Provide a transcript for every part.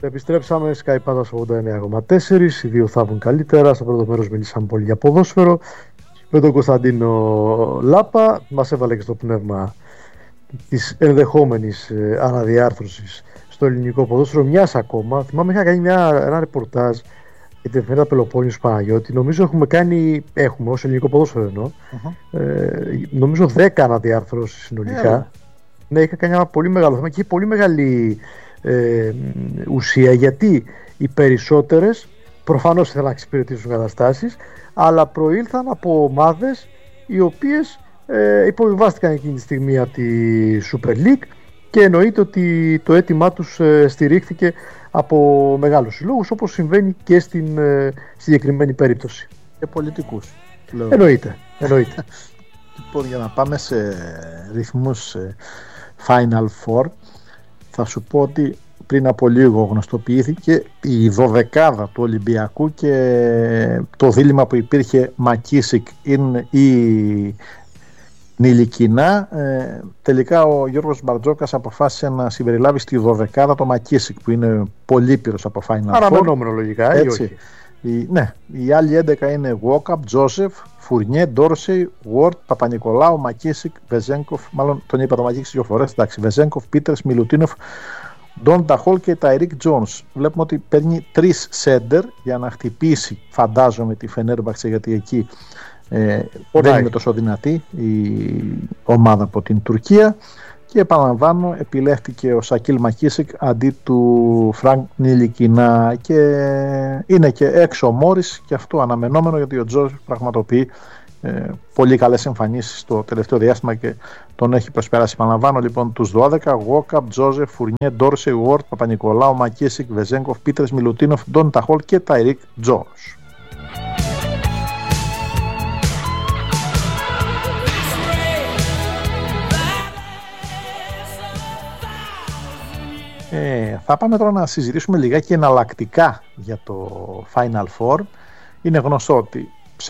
Επιστρέψαμε, Sky Patas 89,4. Οι δύο θα βγουν καλύτερα. Στο πρώτο μέρος μιλήσαμε πολύ για ποδόσφαιρο με τον Κωνσταντίνο Λάπα. Μας έβαλε και στο πνεύμα της ενδεχόμενης αναδιάρθρωσης στο ελληνικό ποδόσφαιρο μιας ακόμα. Θυμάμαι είχα κάνει ένα ρεπορτάζ για την εφημερίδα Πελοπόννησου Παναγιώτη. Νομίζω έχουμε ως ελληνικό ποδόσφαιρο εννοώ, νομίζω 10 αναδιάρθρωσεις συνολικά. Ναι, είχα κάνει ένα πολύ μεγάλο θέμα και είχε πολύ μεγάλη ουσία, γιατί οι περισσότερες προφανώς ήθελαν να εξυπηρετήσουν καταστάσεις, αλλά προήλθαν από ομάδες οι οποίες υποβιβάστηκαν εκείνη τη στιγμή από τη Super League και εννοείται ότι το αίτημά τους στηρίχθηκε από μεγάλους συλλόγους, όπως συμβαίνει και στην συγκεκριμένη περίπτωση. Και πολιτικούς. Εννοείται. Λοιπόν, για να πάμε σε ρυθμούς Final Four, θα σου πω ότι πριν από λίγο γνωστοποιήθηκε η 12η του Ολυμπιακού και το δίλημμα που υπήρχε Μακίσικ ή Νιλικινά. Τελικά ο Γιώργος Μπαρτζόκας αποφάσισε να συμπεριλάβει στη 12η το Μακίσικ, που είναι πολύπειρος από Final Four. Παραμενόμενο λογικά, έτσι. Οι άλλοι 11 είναι Βόκαπ, Τζόσεφ, Φουρνιέ, Ντόρσεϊ, Γουόρτ, Παπα-Νικολάου, Μακίσικ, Βεζένκοφ, μάλλον τον είπα το Μακίσικ δύο φορές, εντάξει, Βεζένκοφ, Πίτερς, Μιλουτίνοφ, Ντόν Ταχόλ και Ταϊρίκ Τζόνς. Βλέπουμε ότι παίρνει 3 σέντερ για να χτυπήσει, φαντάζομαι, τη Φενέρμπαξε, γιατί εκεί δεν είναι τόσο δυνατή η ομάδα από την Τουρκία. Και επαναλαμβάνω, επιλέχθηκε ο Σακίλ Μακίσικ αντί του Φρανκ Νιλικινά και είναι και έξω ο Μόρις, και αυτό αναμενόμενο, γιατί ο Τζόσεφ πραγματοποιεί πολύ καλές εμφανίσεις στο τελευταίο διάστημα και τον έχει προσπεράσει. Επαναλαμβάνω λοιπόν τους 12: Γόκαπ, Τζόσεφ, Φουρνιέ, Ντόρσεϊ, Γουόρτ, Παπα-Νικολάου, Μακίσικ, Βεζένκοφ, Πίτερς, Μιλουτίνοφ, Ντόν Ταχόλ και Ταϊρίκ Τζόνς. Θα πάμε τώρα να συζητήσουμε λιγάκι εναλλακτικά για το Final Four. Είναι γνωστό ότι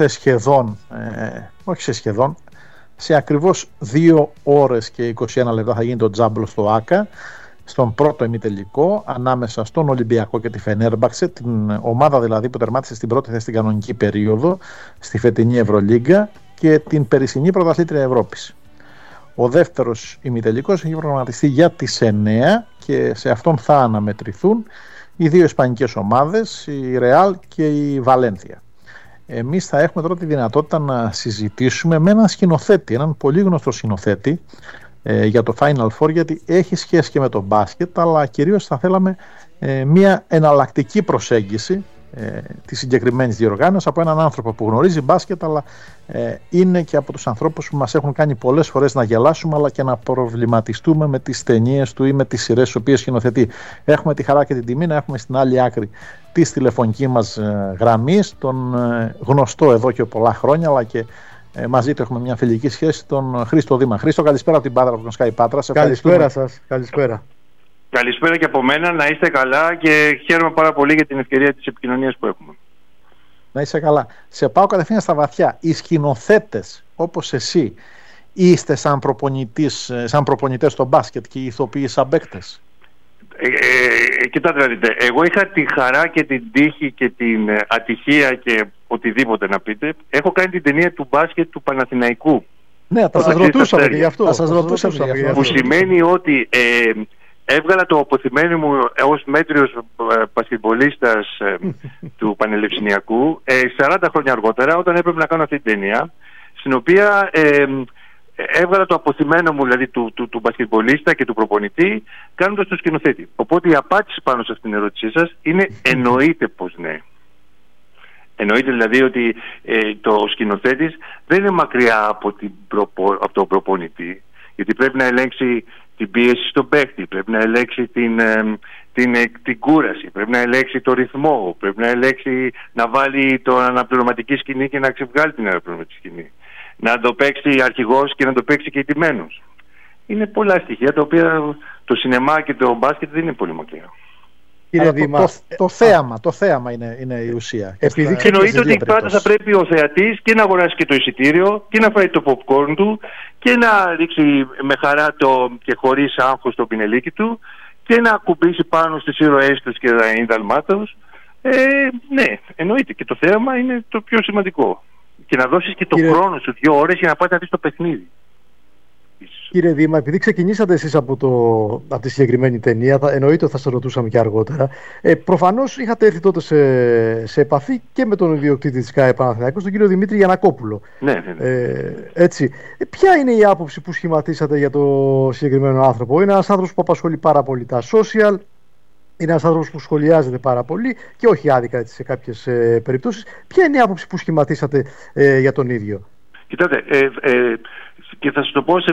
σε ακριβώς 2 ώρες και 21 λεπτά θα γίνει το τζάμπλο στο ΆΚΑ, στον πρώτο ημιτελικό ανάμεσα στον Ολυμπιακό και τη Φενέρμπαξε, την ομάδα δηλαδή που τερμάτισε στην πρώτη θέση στην κανονική περίοδο στη φετινή Ευρωλίγκα και την περσινή πρωταθλήτρια Ευρώπης. Ο δεύτερος ημιτελικός έχει προγραμματιστεί για τις 9 και σε αυτόν θα αναμετρηθούν οι δύο ισπανικές ομάδες, η Ρεάλ και η Βαλένθια. Εμείς θα έχουμε τώρα τη δυνατότητα να συζητήσουμε με έναν σκηνοθέτη, έναν πολύ γνωστό σκηνοθέτη για το Final Four, γιατί έχει σχέση και με το μπάσκετ, αλλά κυρίως θα θέλαμε μια εναλλακτική προσέγγιση της συγκεκριμένης διοργάνωσης από έναν άνθρωπο που γνωρίζει μπάσκετ, αλλά είναι και από τους ανθρώπους που μας έχουν κάνει πολλές φορές να γελάσουμε, αλλά και να προβληματιστούμε με τις ταινίες του ή με τις σειρές τις οποίες σκηνοθετεί. Έχουμε τη χαρά και την τιμή να έχουμε στην άλλη άκρη της τηλεφωνικής μας γραμμής τον γνωστό εδώ και πολλά χρόνια, αλλά και μαζί του έχουμε μια φιλική σχέση, τον Χρήστο Δήμα. Χρήστο, καλησπέρα από την Πάτρα, από τον Sky Πάτρας. Καλησπέρα σας. Καλησπέρα. Καλησπέρα και από μένα, να είστε καλά και χαίρομαι πάρα πολύ για την ευκαιρία της επικοινωνίας που έχουμε. Να είσαι καλά. Σε πάω κατευθείαν στα βαθιά. Οι σκηνοθέτες όπως εσύ είστε σαν προπονητές στο μπάσκετ και οι ηθοποιοί σαν παίκτες? Κοιτάτε να δείτε, εγώ είχα τη χαρά και την τύχη και την ατυχία και οτιδήποτε να πείτε. Έχω κάνει την ταινία του μπάσκετ του Παναθηναϊκού. Ναι, θα σας ρωτούσαμε γι' αυτό. Που σημαίνει ότι έβγαλα το αποθυμένο μου ως μέτριος μπασκετμπολίστας του Πανελληνιακού 40 χρόνια αργότερα, όταν έπρεπε να κάνω αυτή την ταινία, στην οποία έβγαλα το αποθυμένο μου, δηλαδή του μπασκετμπολίστα και του προπονητή, κάνοντας το σκηνοθέτη. Οπότε η απάντηση πάνω σε αυτήν την ερώτησή σας είναι εννοείται πως ναι. Εννοείται δηλαδή ότι το σκηνοθέτης δεν είναι μακριά από τον προπονητή, γιατί πρέπει να ελέγξει την πίεση στον παίκτη, πρέπει να ελέγξει την κούραση, πρέπει να ελέγξει το ρυθμό, πρέπει να ελέγξει να βάλει την αναπληρωματική σκηνή και να ξεβγάλει την αναπληρωματική σκηνή, να το παίξει αρχηγός και να το παίξει και ηττημένος. Είναι πολλά στοιχεία τα οποία το σινεμά και το μπάσκετ δεν είναι πολύ μακριά. Το θέαμα είναι η ουσία. Εννοείται ότι πάντα θα πρέπει ο θεατής και να αγοράσει και το εισιτήριο και να φάει το popcorn του και να ρίξει με χαρά και χωρίς άγχος το πινελίκι του και να ακουμπήσει πάνω στις ήρωές τους και να είναι δαλμάτος. Ναι, εννοείται. Και το θέαμα είναι το πιο σημαντικό. Και να δώσεις και το χρόνο σου 2 ώρες για να πάτε να δεις το παιχνίδι. Κύριε Δήμα, επειδή ξεκινήσατε εσείς από τη συγκεκριμένη ταινία, εννοείται ότι θα σας ρωτούσαμε και αργότερα. Προφανώς είχατε έρθει τότε σε επαφή και με τον ιδιοκτήτη της ΚΑΕ Παναθηναϊκός, τον κύριο Δημήτρη Γιαννακόπουλο. Ναι. Έτσι. Ποια είναι η άποψη που σχηματίσατε για το συγκεκριμένο άνθρωπο? Είναι ένας άνθρωπος που απασχολεί πάρα πολύ τα social, είναι ένας άνθρωπος που σχολιάζεται πάρα πολύ και όχι άδικα έτσι, σε κάποιες περιπτώσεις. Ποια είναι η άποψη που σχηματίσατε για τον ίδιο? Κοιτάτε, και θα σας το πω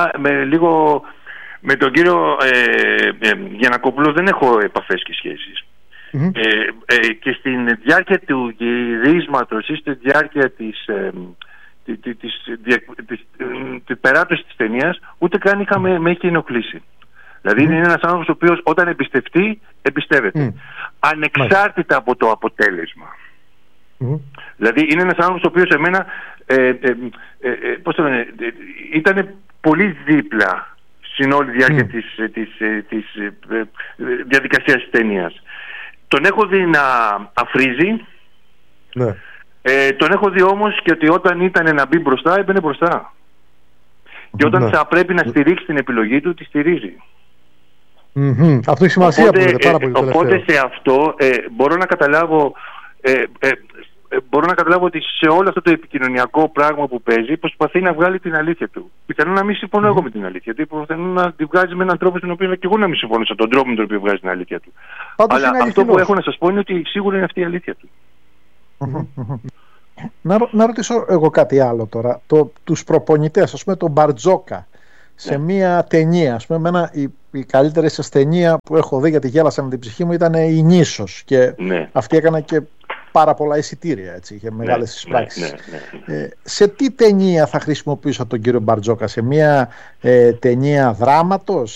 με τον κύριο Γιαννακόπουλο δεν έχω επαφές και σχέσεις. Και στην διάρκεια του γυρίσματος ή στη διάρκεια της περάτωσης της ταινίας ούτε καν με έχει ενοχλήσει. Δηλαδή είναι ένας άνθρωπος ο οποίος όταν εμπιστευτεί, εμπιστεύεται. Ανεξάρτητα από το αποτέλεσμα. Δηλαδή είναι ένας άνθρωπος ο οποίος εμένα ήταν πολύ δίπλα στην όλη διάρκεια της διαδικασίας της ταινίας. Τον έχω δει να αφρίζει, τον έχω δει όμως και ότι όταν ήταν να μπει μπροστά, έμπαινε μπροστά. Και όταν θα πρέπει να στηρίξει την επιλογή του, τη στηρίζει. Αυτό έχει σημασία. Οπότε σε αυτό μπορώ να καταλάβω ότι σε όλο αυτό το επικοινωνιακό πράγμα που παίζει προσπαθεί να βγάλει την αλήθεια του. Πιθανόν να μην συμφωνώ εγώ με την αλήθεια του, πιθανόν να τη βγάζει με έναν τρόπο στον οποίο και εγώ να μην συμφωνήσω τον τρόπο με τον οποίο βγάζει την αλήθεια του. Αλλά αυτό που έχω να σας πω είναι ότι σίγουρα είναι αυτή η αλήθεια του. Να ρωτήσω εγώ κάτι άλλο τώρα. Τους προπονητές, ας πούμε τον Μπαρτζόκα, σε μια ταινία, ας πούμε, η καλύτερη σας ταινία που έχω δει, γιατί γέλασα με την ψυχή μου, ήταν η Νήσος. Και αυτή έκανα και πάρα πολλά εισιτήρια, έτσι, είχε μεγάλες εισπράξεις. Σε τι ταινία θα χρησιμοποιήσω τον κύριο Μπαρτζόκα? Σε μια ταινία δράματος,